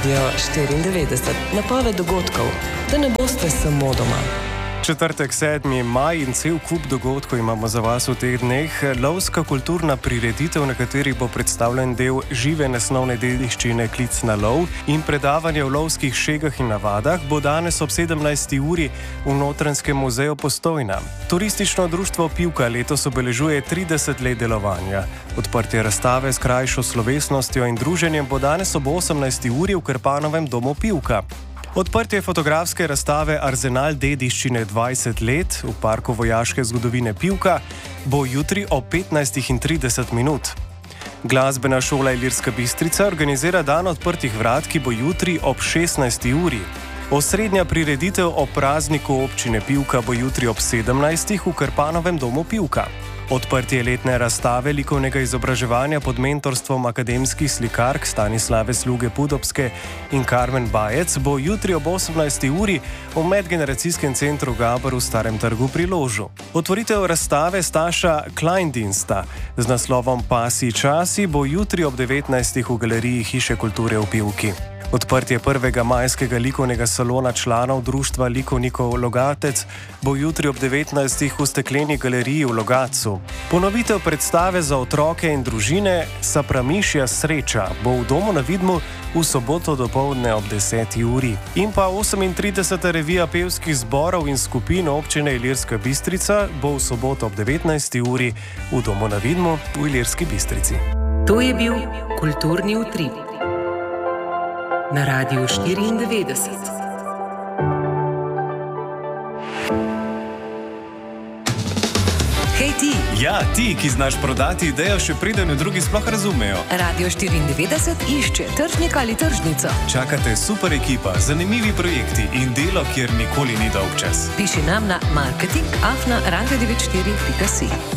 Radio 94, napoved dogodkov, da ne boste samo doma. Četrtek, 7. maj in cel kup dogodkov imamo za vas v teh dneh. Lovska kulturna prireditev, na kateri bo predstavljen del žive nesnovne dediščine Klic na lov in predavanje o lovskih šegah in navadah, bo danes ob 17. uri v Notranjskem muzeju Postojna. Turistično društvo Pivka letos obeležuje 30 let delovanja. Odprtje razstave s krajšo slovesnostjo in druženjem bo danes ob 18. uri v Krpanovem domu Pivka. Odprtje fotografske razstave Arzenal dediščine 20 let v Parku vojaške zgodovine Pivka bo jutri ob 15:30. Glasbena šola Ilirska Bistrica organizira dan odprtih vrat, ki bo jutri ob 16. uri. Osrednja prireditev o prazniku občine Pivka bo jutri ob 17. v Krpanovem domu Pivka. Odprtje letne razstave likovnega izobraževanja pod mentorstvom akademskih slikark Stanislave Sluge Pudobske in Karmen Bajec bo jutri ob 18. uri v medgeneracijskem centru Gabor v Starem trgu pri Ložu. Otvoritev razstave Staša Kleindiensta z naslovom Pasji časi bo jutri ob 19. v galeriji Hiše kulture v Pivki. Odprtje prvega majskega likovnega salona članov društva likovnikov Logatec bo jutri ob 19. v stekleni galeriji v Logatcu. Ponovitev predstave za otroke in družine Sapramišja sreča bo v Domu na Vidmu v soboto dopoldne ob 10. uri. In pa 38. revija pevskih zborov in skupin občine Ilirska Bistrica bo v soboto ob 19. uri v Domu na Vidmu v Ilirski Bistrici. To je bil kulturni utrip na Radiu 94. Hej ti! Ja, ti, ki znaš prodati idejo, še preden jo drugi sploh razumejo. Radio 94 išče tržnika ali tržnico. Čakate super ekipa, zanimivi projekti in delo, kjer nikoli ni dolgčas. Piši nam na marketing@radio94.si.